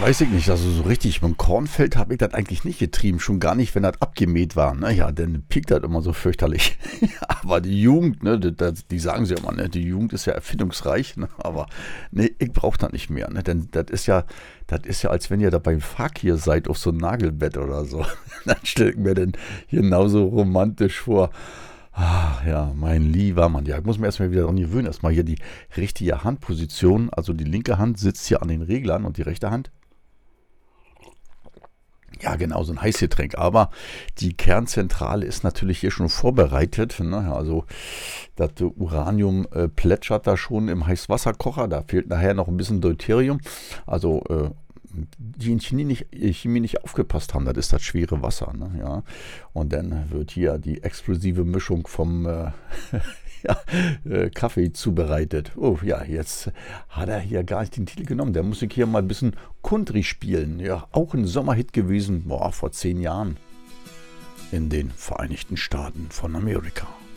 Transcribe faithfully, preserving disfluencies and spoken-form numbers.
weiß ich nicht, also so richtig mit dem Kornfeld habe ich das eigentlich nicht getrieben, schon gar nicht, wenn das abgemäht war. Naja, dann piekt das immer so fürchterlich. Aber die Jugend, ne, das, das- die sagen sie immer, ne, die Jugend ist ja erfindungsreich, ne, aber ne, ich brauche das nicht mehr, ne, denn das ist ja, das ist ja, als wenn ihr da beim Fakir seid auf so einem Nagelbett oder so. Dann stelle ich mir den genauso romantisch vor. Ach ja, mein lieber Mann. Ja, ich muss mir erstmal wieder daran gewöhnen. Erstmal hier die richtige Handposition. Also die linke Hand sitzt hier an den Reglern und die rechte Hand, ja, genau, so ein Heißgetränk. Aber die Kernzentrale ist natürlich hier schon vorbereitet. Ne? Also das Uranium äh, plätschert da schon im Heißwasserkocher. Da fehlt nachher noch ein bisschen Deuterium. Also äh, die in Chemie nicht, Chemie nicht aufgepasst haben, das ist das schwere Wasser. Ne? Ja. Und dann wird hier die explosive Mischung vom äh, ja, äh, Kaffee zubereitet. Oh ja, jetzt hat er hier gar nicht den Titel genommen. Der muss ich hier mal ein bisschen Country spielen. Ja, auch ein Sommerhit gewesen, boah, vor zehn Jahren in den Vereinigten Staaten von Amerika.